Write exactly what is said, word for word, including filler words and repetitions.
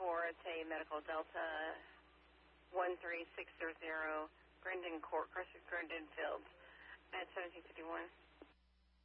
four, it's a medical Delta one three six zero zero, Grindon Court, Cressy Grindon Fields, at seventeen fifty-one.